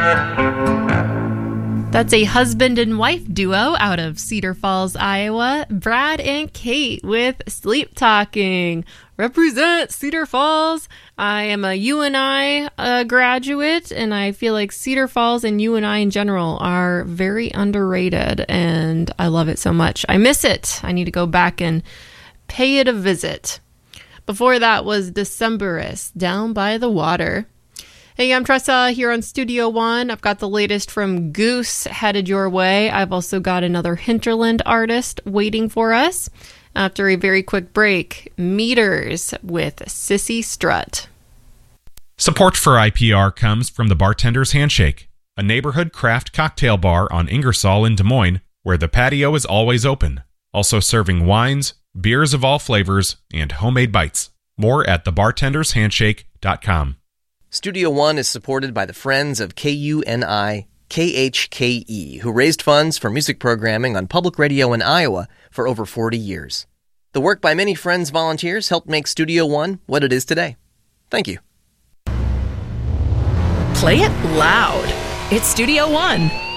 That's a husband and wife duo out of Cedar Falls, Iowa, Brad and Kate with Sleep Talking. Represent Cedar Falls. I am a UNI graduate, and I feel like Cedar Falls and UNI in general are very underrated, and I love it so much. I miss it. I need to go back and pay it a visit. Before that was Decemberist, Down by the Water. Hey, I'm Tressa here on Studio One. I've got the latest from Goose headed your way. I've also got another Hinterland artist waiting for us. After a very quick break, Meters with Sissy Strut. Support for IPR comes from the Bartender's Handshake, a neighborhood craft cocktail bar on Ingersoll in Des Moines, where the patio is always open. Also serving wines, beers of all flavors, and homemade bites. More at thebartendershandshake.com. Studio One is supported by the Friends of KUNI KHKE, who raised funds for music programming on public radio in Iowa for over 40 years. The work by many Friends volunteers helped make Studio One what it is today. Thank you. Play it loud. It's Studio One.